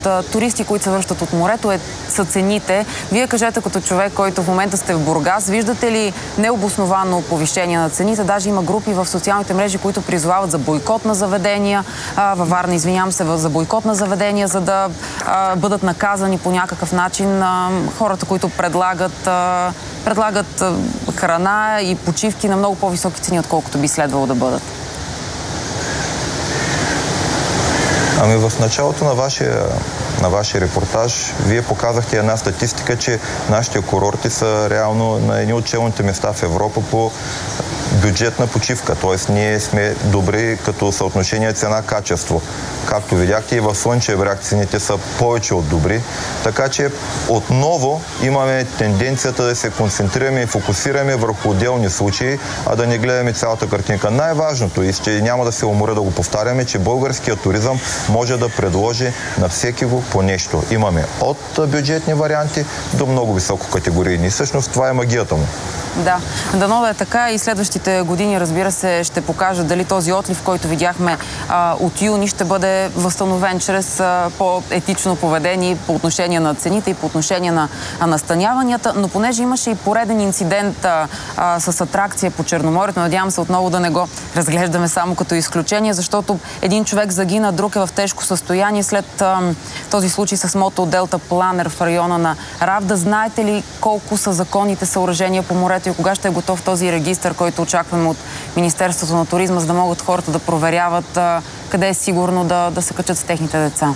туристи, които се връщат от морето, са цените. Вие кажете като човек, който в момента сте в Бургас, виждате ли необосновано повишение на цените? Даже има групи в социалните мрежи, които призовават за бойкот на заведения. Във Варна, извинявам се, за бойкот на заведения, за да бъдат наказани по някакъв начин хората, които предлагат храна и почивки на много по-високи цени, отколкото би следвало да бъдат. Ами в началото на вашия репортаж вие показахте една статистика, че нашите курорти са реално на едни от челните места в Европа по бюджетна почивка. Т.е. ние сме добри като съотношение цена-качество. Както видяхте, и в Слънчев бряг цените са повече от добри. Така че отново имаме тенденцията да се концентрираме и фокусираме върху отделни случаи, а да не гледаме цялата картинка. Най-важното, и ще няма да се уморя да го повтаряме, че българският туризъм може да предложи на всеки го по нещо. Имаме от бюджетни варианти до много висококатегорийни. Всъщност това е магията му. Да, дано да е така и следващите години, разбира се, ще покажат дали този отлив, който видяхме от юни, ще бъде възстановен чрез по-етично поведение по отношение на цените и по отношение на настаняванията. Но понеже имаше и пореден инцидент с атракция по Черноморието, надявам се отново да не го разглеждаме само като изключение, защото един човек загина, друг е в тежко състояние след този случай с мото Делта Планер в района на Равда. Знаете ли колко са законните съоръжения по морето и кога ще е готов този регистър, който очакваме от Министерството на туризма, за да могат хората да проверяват къде е сигурно да се качат с техните деца?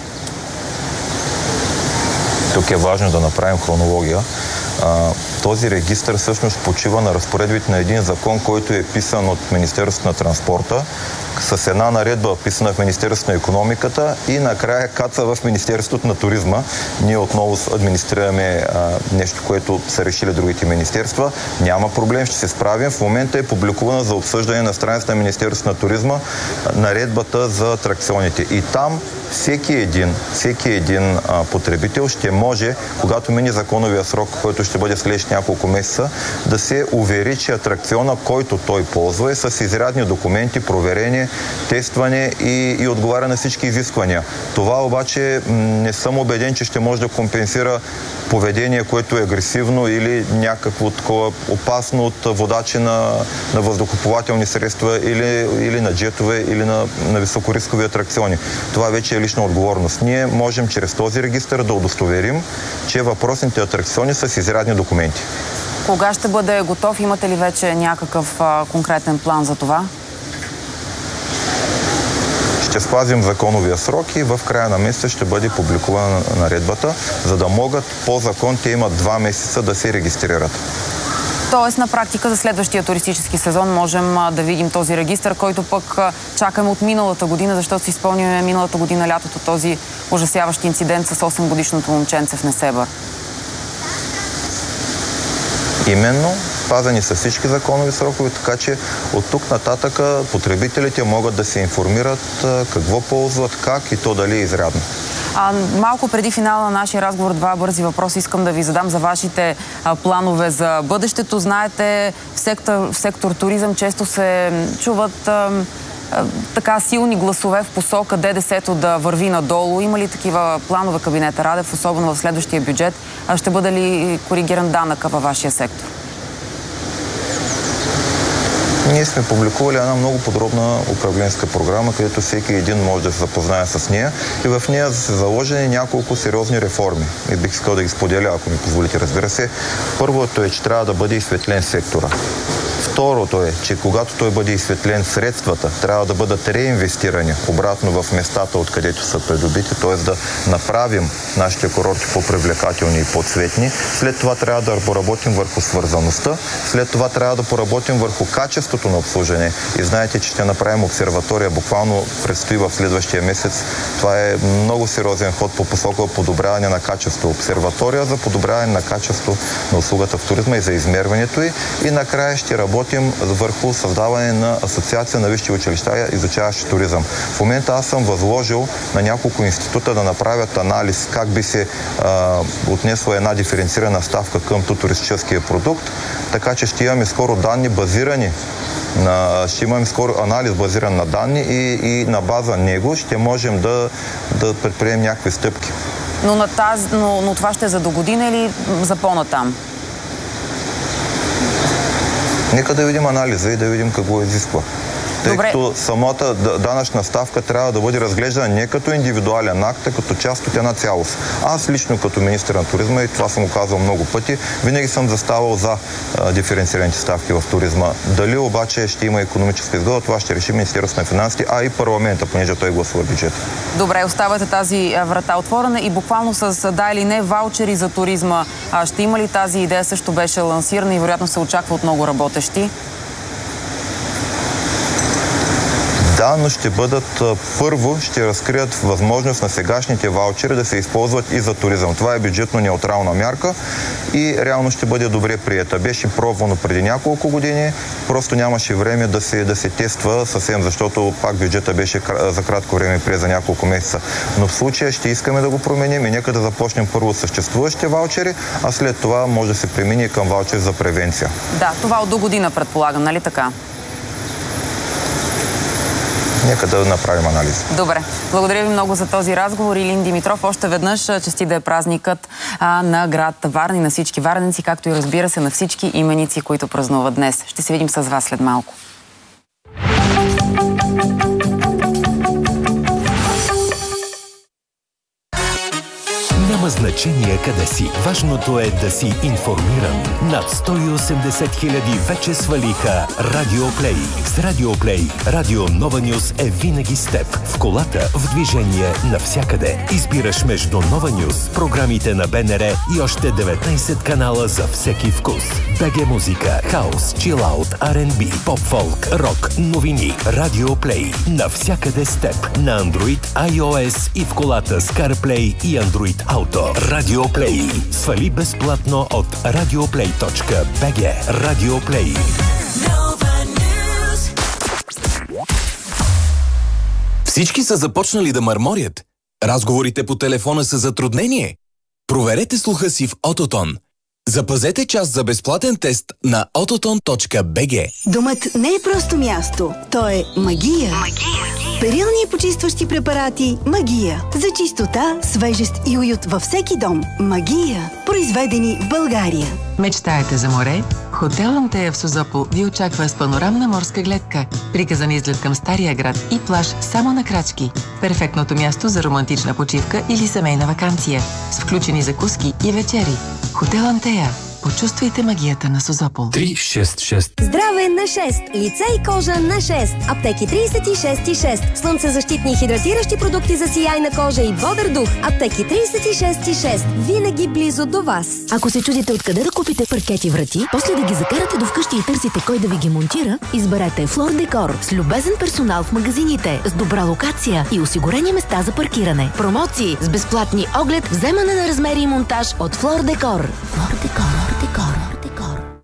Тук е важно да направим хронология. Този регистър всъщност почива на разпоредбите на един закон, който е писан от Министерството на транспорта, с една наредба, писана в Министерството на икономиката и накрая каца в Министерството на туризма. Ние отново администрираме нещо, което са решили другите министерства. Няма проблем, ще се справим. В момента е публикувана за обсъждане на страницата на Министерството на туризма наредбата за атракционите. И там всеки един потребител ще може, когато мине законовия срок, който ще бъде след няколко месеца, да се увери, че атракциона, който той ползва, е с изрядни документи, проверение, тестване и отговаря на всички изисквания. Това обаче не съм убеден, че ще може да компенсира поведение, което е агресивно или някакво такова опасно от водачи на въздухоплавателни средства или на джетове или на високорискови атракциони. Това вече е лична отговорност. Ние можем чрез този регистър да удостоверим, че въпросните атракциони са с изрядни документи. Кога ще бъде готов? Имате ли вече някакъв конкретен план за това? Ще спазим законовия срок и в края на месеца ще бъде публикувана наредбата, за да могат по закон те имат 2 месеца да се регистрират. Тоест, на практика за следващия туристически сезон можем да видим този регистър, който пък чакаме от миналата година, защото си спомняме миналата година лятото този ужасяващ инцидент с 8-годишното момченце в Несебър. Именно, спазени са всички законови срокове, така че от тук нататък потребителите могат да се информират какво ползват, как и то дали е изрядно. Малко преди финала на нашия разговор, 2 бързи въпроса искам да ви задам за вашите планове за бъдещето. Знаете, в сектор туризъм често се чуват така силни гласове в посока ДДС-то да върви надолу. Има ли такива планове кабинета Радев, особено в следващия бюджет? Ще бъде ли коригиран данъка във вашия сектор? Ние сме публикували една много подробна управленска програма, където всеки един може да се запознае с нея и в нея са заложени няколко сериозни реформи. И бих искал да ги споделя, ако ми позволите, разбира се. Първото е, че трябва да бъде изсветлен сектора. Второто е, че когато той бъде изсветлен, средствата трябва да бъдат реинвестирани обратно в местата, откъдето са придобити, т.е. да направим нашите курорти по-привлекателни и по-цветни. След това трябва да поработим върху свързаността, след това трябва да поработим върху качеството на обслужване. И знаете, че ще направим обсерватория, буквално предстои в следващия месец. Това е много сериозен ход по посока подобряване на качество. Обсерватория за подобряване на качество на услугата в туризма и за измерването й. И накрая ще работим работим върху създаване на асоциация на висши училища, изучаващи туризъм. В момента аз съм възложил на няколко института да направят анализ как би се отнесла една диференцирана ставка към туристическия продукт, така че ще имаме скоро данни базирани ще имаме скоро анализ базиран на данни и на база него ще можем да предприемем някакви стъпки. Но това ще е за до година или за по-натам? Нека да видим анализа и да видим какво изисква. Тъй като самата данъчна ставка трябва да бъде разглеждана не като индивидуален акт, а като част от една цялост. Аз лично като министър на туризма, и това съм го казал много пъти, винаги съм заставал за диференцираните ставки в туризма. Дали обаче ще има икономическа изгода, това ще реши Министерството на финансите, а и парламента, понеже той гласува бюджет. Добре, оставате тази врата отворена и буквално с да или не ваучери за туризма. Ще има ли тази идея? Също беше лансирана и вероятно се очаква от много работещи. Да, но ще бъдат първо, ще разкрият възможност на сегашните ваучери да се използват и за туризъм. Това е бюджетно неутрална мярка и реално ще бъде добре приета. Беше пробвано преди няколко години, просто нямаше време да се тества съвсем, защото пак бюджета беше за кратко време приет за няколко месеца. Но в случая ще искаме да го променим и нека да започнем първо съществуващите ваучери, а след това може да се премине към ваучери за превенция. Да, това от до година предполагам, нали така? Нека да направим анализ. Добре. Благодаря ви много за този разговор. Илин Димитров, още веднъж честит да е празникът на град Варна и на всички варненци, както и разбира се на всички именици, които празнуват днес. Ще се видим с вас след малко. Няма значение къде си. Важното е да си информиран. Над 180 хиляди вече свалиха Радиоплей. С Радиоплей Радио Нова Нюс е винаги с теб. В колата, в движение, навсякъде. Избираш между Нова Нюс, програмите на БНР и още 19 канала за всеки вкус. БГ музика, хаус, чилаут, R&B, поп-фолк, рок, новини. Радиоплей. Навсякъде с теб. На Android, iOS и в колата с CarPlay и Android Auto. Радиоплей. Свали безплатно от radioplay.bg. Радиоплей. Всички са започнали да мърморят. Разговорите по телефона са затруднение. Проверете слуха си в Autotone. Запазете час за безплатен тест на autotone.bg. Домът не е просто място. То е магия. Перилни и почистващи препарати Магия. За чистота, свежест и уют във всеки дом. Магия. Произведени в България. Мечтаете за море? Хотел Антея в Созопол ви очаква с панорамна морска гледка, приказан изглед към Стария град и плаж само на крачки. Перфектното място за романтична почивка или семейна ваканция, с включени закуски и вечери. Хотел Антея. Почувствайте магията на Созопол. 366. Здраве на 6. Лице и кожа на 6. Аптеки 36,6. Слънцезащитни и хидратиращи продукти за сияйна кожа и бодър дух. Аптеки 36,6. Винаги близо до вас. Ако се чудите откъде да купите паркети врати, после да ги закарате до вкъщи и търсите кой да ви ги монтира, изберете Флор Декор с любезен персонал в магазините, с добра локация и осигурени места за паркиране. Промоции с безплатни оглед, вземане на размери и монтаж от Флор Декор. Флор Декор.